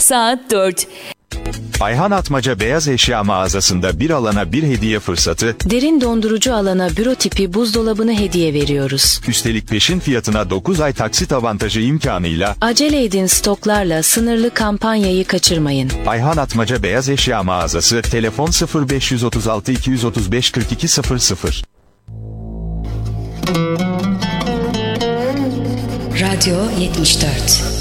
Saat 4. Ayhan Atmaca Beyaz Eşya mağazasında bir alana bir hediye fırsatı, Derin dondurucu alana büro tipi buzdolabını hediye veriyoruz. üstelik peşin fiyatına 9 ay taksit avantajı imkanıyla Acele edin, stoklarla sınırlı kampanyayı kaçırmayın. Ayhan Atmaca Beyaz Eşya mağazası, telefon 0536 235 4200. Radyo 74.